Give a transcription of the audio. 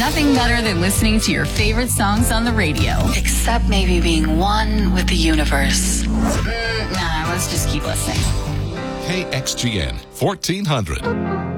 nothing better than listening to your favorite songs on the radio. Except maybe being one with the universe. Nah, let's just keep listening. KXGN 1400.